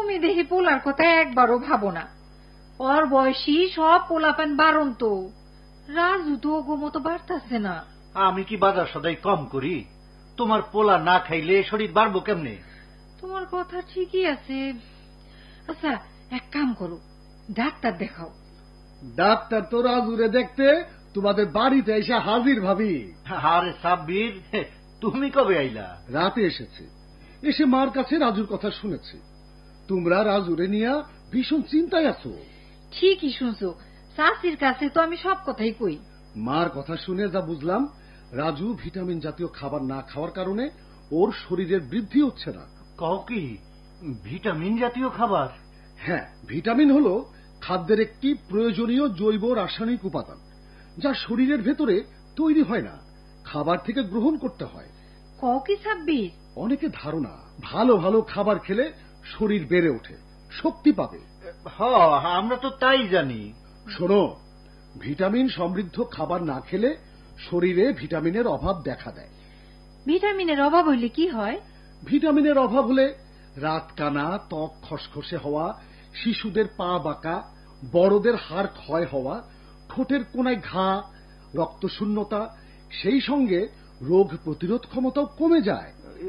তুমি দেখি পোলার কথা একবারও ভাবো না। ওর বয়সী সব পোলাপান বারণ তো, রাজু তো ওগো মতো বাড়তাছে না। আমি কি বাজার সদাই কম করি? তোমার পোলা না খাইলে শরীর বাড়বো কেমনে? তোমার কথা ঠিকই আছে। আচ্ছা এক কাম করো, ডাক্তার দেখাও। ডাক্তার তো রাজুরে দেখতে তোমাদের বাড়িতে এসে হাজির ভাবি। আরে সাব্বির, তুমি কবে আইলা? রাতে এসেছে, এসে মার কাছে রাজুর কথা শুনেছে। তোমরা রাজুরে নিয়ে ভীষণ চিন্তায় আছো। ঠিকই শুনছো, চাষির কাছে তো আমি সব কথাই কই। মার কথা শুনে যা বুঝলাম, রাজু ভিটামিন জাতীয় খাবার না খাওয়ার কারণে ওর শরীরের বৃদ্ধি হচ্ছে না। কও কি ভিটামিন জাতীয় খাবার? হ্যাঁ, ভিটামিন হলো খাদ্যের একটি প্রয়োজনীয় জৈব রাসায়নিক উপাদান, যা শরীরের ভেতরে তৈরি হয় না, খাবার থেকে গ্রহণ করতে হয়। কও কি সাব্বির? অনেকে ধারণা ভালো ভালো খাবার খেলে শরীর বেড়ে ওঠে, শক্তি পাবে। আমরা তো তাই জানি। শোনো, ভিটামিন সমৃদ্ধ খাবার না খেলে শরীরে ভিটামিনের অভাব দেখা দেয়। ভিটামিনের অভাব হইলে কি হয়? ভিটামিনের অভাব হলে রাত কানা, ত্বক খসখসে হওয়া, শিশুদের পা বাঁকা, বড়দের হাড় ক্ষয় হওয়া, ঠোঁটের কোনায় ঘা, রক্তশূন্যতা, সেই সঙ্গে রোগ প্রতিরোধ ক্ষমতাও কমে যায়।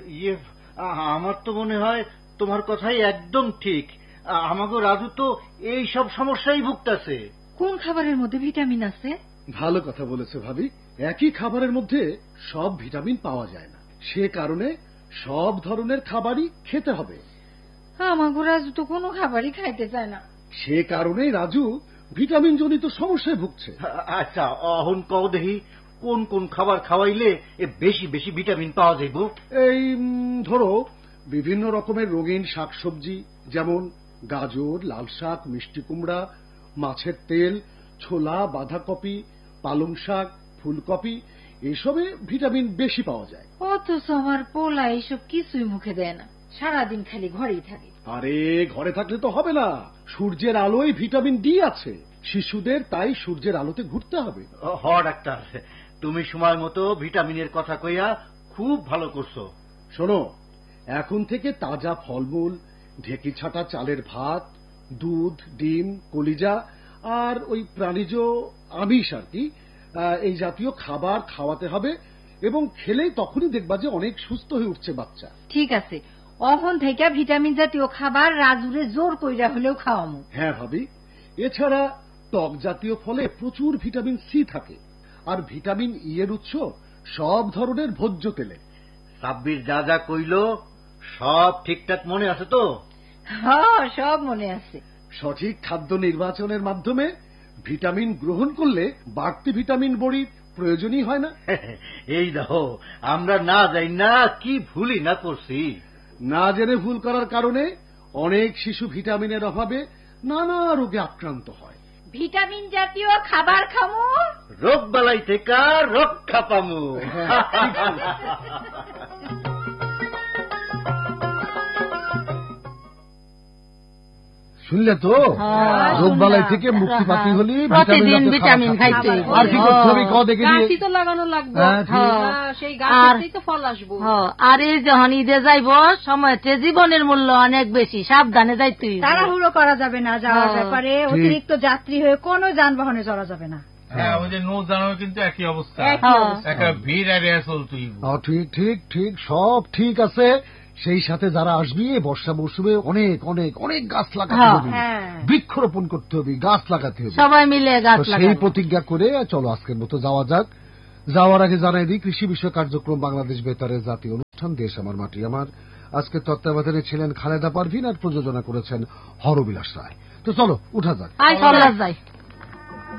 আমার তো মনে হয় তোমার কথাই একদম ঠিক। আমাকে রাজু তো এই সব সমস্যাই ভুগতেছে। কোন খাবারের মধ্যে ভিটামিন আছে? ভালো কথা বলেছে ভাবি। একই খাবারের মধ্যে সব ভিটামিন পাওয়া যায় না, সে কারণে সব ধরনের খাবারই খেতে হবে। আমাকে রাজু তো কোনো খাবারই খাইতে চায় না, সে কারণেই রাজু ভিটামিন জনিত সমস্যায় ভুগছে। আচ্ছা, অহন কও দেখি কোন কোন খাবার খাওয়াইলে বেশি বেশি ভিটামিন পাওয়া যাইব? এই ধরো, বিভিন্ন রকমের রঙিন শাকসবজি, যেমন গাজর, লাল শাক, মিষ্টি কুমড়া, মাছের তেল, ছোলা, বাঁধাকপি, পালং শাক, ফুলকপি, এসবে ভিটামিন বেশি পাওয়া যায়। অথচ আমার পোলা এইসব কিছুই মুখে দেয় না, সারাদিন খালি ঘরেই থাকে। আরে ঘরে থাকলে তো হবে না, সূর্যের আলোয় ভিটামিন ডি আছে, শিশুদের তাই সূর্যের আলোতে ঘুরতে হবে। ডাক্তার, তুমি সময় মতো ভিটামিনের কথা কইয়া খুব ভালো করছো। শোনো, এখন থেকে তাজা ফলমূল, ঢেকি ছাটা চালের ভাত, দুধ, ডিম, কলিজা আর ওই প্রাণীজ আমিষ আর কি, এই জাতীয় খাবার খাওয়াতে হবে, এবং খেলেই তখনই দেখবা যে অনেক সুস্থ হয়ে উঠছে বাচ্চা। ঠিক আছে, অহন থেকে ভিটামিন জাতীয় খাবার রাজুরে জোর কইরা হলেও খাওয়ামু। হ্যাঁ ভাবি, এছাড়া টক জাতীয় ফলে প্রচুর ভিটামিন সি থাকে, আর ভিটামিন ই এর উৎস সব ধরনের ভোজ্য তেলে। সাব্বির যা যা কইল সব ঠিকঠাক মনে আছে তো? হ্যাঁ, সব মনে আছে। সঠিক খাদ্য নির্বাচনের মাধ্যমে ভিটামিন গ্রহণ করলে বাড়তি ভিটামিন বড়ির প্রয়োজনই হয় না। এই দেখো, আমরা না যাই না কি ভুলই না করছি। না জেনে ভুল করার কারণে অনেক শিশু ভিটামিনের অভাবে নানা রোগে আক্রান্ত হয়। ভিটামিন জাতীয় খাবার খামু, রোগ বালাই থেকে রক্ষা পামু। শুনলে তো, রোগবালাই থেকে মুক্তি পাতি হলে প্রতিদিন ভিটামিন খাইতে আর কি করতে হবে ক দেখে দিয়ে গাছই তো লাগানো লাগবে, সেই গাছ থেকেই তো ফল আসবো। আর এই যখন ঈদে যাইব সময়তে জীবনের মূল্য অনেক বেশি, সাবধানে যাইতে। তাড়াহুড়ো করা যাবে না, যাওয়ার ব্যাপারে অতিরিক্ত যাত্রী হয়ে কোনো যানবাহনে চড়া যাবে না। হ্যাঁ, আমাদের নৌযানও কিন্তু একই অবস্থা, একটা ভিড় এরিয়া চলতুই। ঠিক ঠিক ঠিক, সব ঠিক আছে। সেই সাথে যারা আসবে বর্ষা মৌসুমে অনেক অনেক অনেক গাছ লাগাতে হবে, বৃক্ষরোপণ করতে হবে, গাছ লাগাতে হবে, সবাই মিলে গাছ লাগাতে। সেই প্রতিজ্ঞা করে চলো আজকের মতো যাওয়া যাক। যাওয়ার আগে জানাই দিই, কৃষি বিষয় কার্যক্রম বাংলাদেশ বেতারের জাতীয় অনুষ্ঠান দেশ আমার মাটি আমার, আজকে তত্ত্বাবধানে ছিলেন খালেদা পারভিন আর প্রযোজনা করেছেন হরবিলাস রায়। তো চলো উঠা যাক।